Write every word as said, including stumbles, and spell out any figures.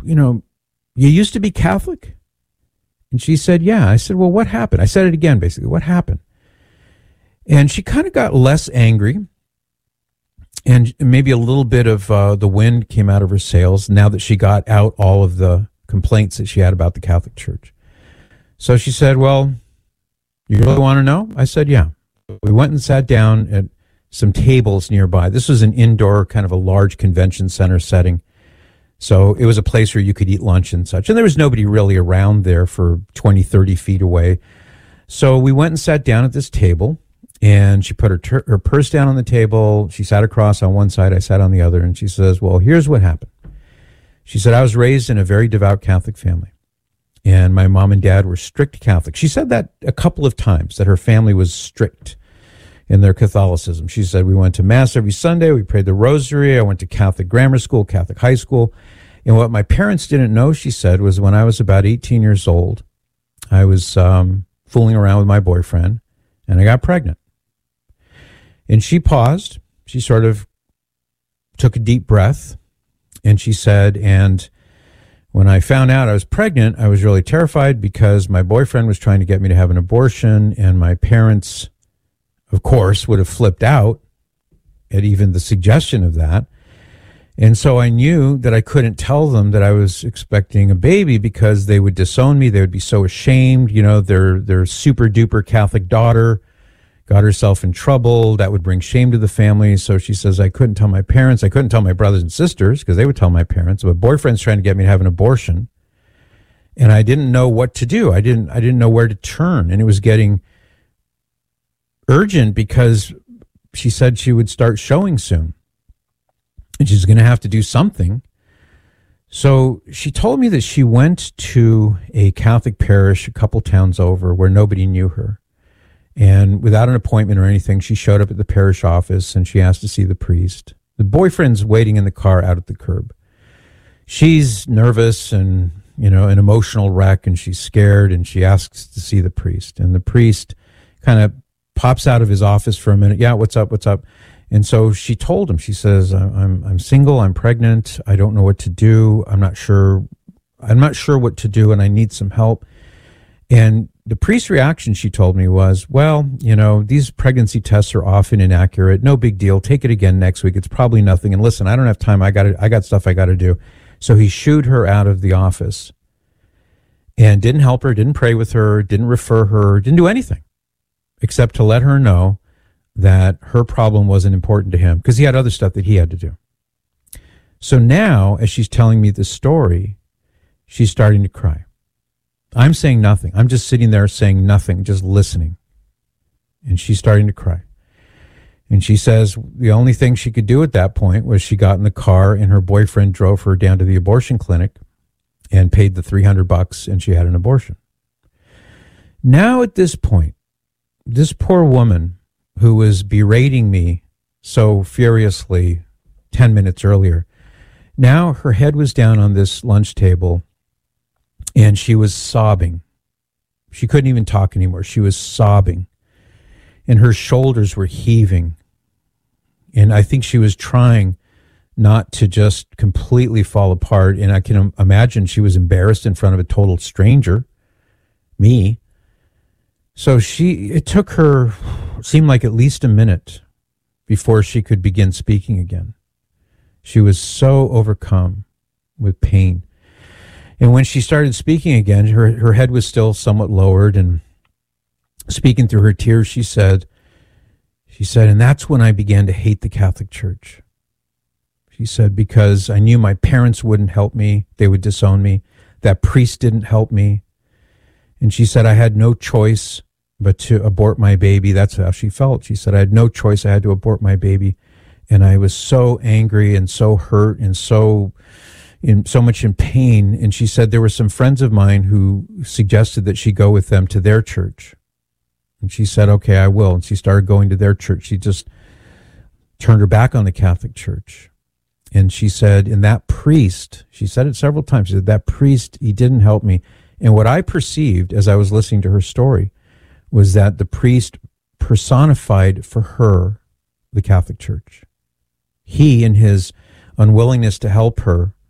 you know, you used to be Catholic? And she said, yeah. I said, well, what happened? I said it again, basically. What happened? And she kind of got less angry, and maybe a little bit of uh, the wind came out of her sails now that she got out all of the complaints that she had about the Catholic Church. So she said, well, you really want to know? I said, yeah. We went and sat down at some tables nearby. This was an indoor, kind of a large convention center setting. So it was a place where you could eat lunch and such. And there was nobody really around there for twenty, thirty feet away. So we went and sat down at this table. And she put her ter- her purse down on the table. She sat across on one side. I sat on the other. And she says, well, here's what happened. She said, I was raised in a very devout Catholic family. And my mom and dad were strict Catholic. She said that a couple of times, that her family was strict in their Catholicism. She said, we went to Mass every Sunday. We prayed the rosary. I went to Catholic grammar school, Catholic high school. And what my parents didn't know, she said, was when I was about eighteen years old, I was um, fooling around with my boyfriend, and I got pregnant. And she paused. She sort of took a deep breath, and she said, and when I found out I was pregnant, I was really terrified because my boyfriend was trying to get me to have an abortion, and my parents, of course, would have flipped out at even the suggestion of that. And so I knew that I couldn't tell them that I was expecting a baby because they would disown me. They would be so ashamed. You know, their their super duper Catholic daughter got herself in trouble. That would bring shame to the family. So she says, I couldn't tell my parents. I couldn't tell my brothers and sisters because they would tell my parents. My boyfriend's trying to get me to have an abortion. And I didn't know what to do. I didn't, I didn't know where to turn. And it was getting urgent because she said she would start showing soon. And she's going to have to do something. So she told me that she went to a Catholic parish a couple towns over where nobody knew her. And without an appointment or anything, she showed up at the parish office and she asked to see the priest. The boyfriend's waiting in the car out at the curb. She's nervous and, you know, an emotional wreck, and she's scared, and she asks to see the priest. And the priest kind of pops out of his office for a minute. Yeah, what's up, what's up? And so she told him, she says, I'm I'm single, I'm pregnant, I don't know what to do, I'm not sure, I'm not sure what to do, and I need some help. And the priest's reaction, she told me, was, well, you know, these pregnancy tests are often inaccurate. No big deal. Take it again next week. It's probably nothing. And listen, I don't have time. I got I got stuff I got to do. So he shooed her out of the office and didn't help her, didn't pray with her, didn't refer her, didn't do anything except to let her know that her problem wasn't important to him because he had other stuff that he had to do. So now, as she's telling me this story, she's starting to cry. I'm saying nothing. I'm just sitting there saying nothing, just listening. And she's starting to cry. And she says the only thing she could do at that point was she got in the car and her boyfriend drove her down to the abortion clinic and paid the three hundred bucks, and she had an abortion. Now at this point, this poor woman who was berating me so furiously ten minutes earlier, now her head was down on this lunch table, and she was sobbing. She couldn't even talk anymore. She was sobbing. And her shoulders were heaving. And I think she was trying not to just completely fall apart. And I can imagine she was embarrassed in front of a total stranger, me. So she, it took her, it seemed like at least a minute before she could begin speaking again. She was so overcome with pain. And when she started speaking again, her, her head was still somewhat lowered, and speaking through her tears, she said, she said, and that's when I began to hate the Catholic Church. She said, because I knew my parents wouldn't help me. They would disown me. That priest didn't help me. And she said, I had no choice but to abort my baby. That's how she felt. She said, I had no choice. I had to abort my baby. And I was so angry and so hurt and so in so much in pain. And she said there were some friends of mine who suggested that she go with them to their church. And she said, okay, I will. And she started going to their church. She just turned her back on the Catholic Church. And she said, and that priest, she said it several times, she said, that priest, he didn't help me. And what I perceived as I was listening to her story was that the priest personified for her the Catholic Church. He, in his unwillingness to help her,